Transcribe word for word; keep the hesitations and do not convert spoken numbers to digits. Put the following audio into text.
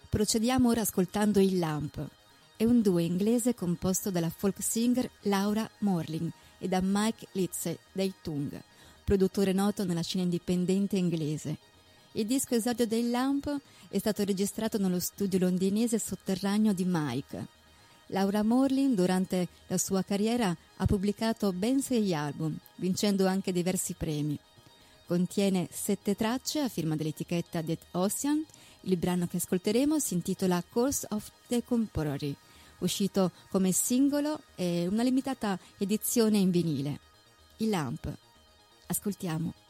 Procediamo ora ascoltando il Lamp. È un duo inglese composto dalla folk singer Laura Morling e da Mike Litze dei Tung, produttore noto nella scena indipendente inglese. Il disco esordio dei Lamp è stato registrato nello studio londinese sotterraneo di Mike. Laura Morling durante la sua carriera ha pubblicato ben sei album, vincendo anche diversi premi. Contiene sette tracce a firma dell'etichetta Dead Ocean. Il brano che ascolteremo si intitola Course of the Contemporary, uscito come singolo e una limitata edizione in vinile. Il Lamp. Ascoltiamo.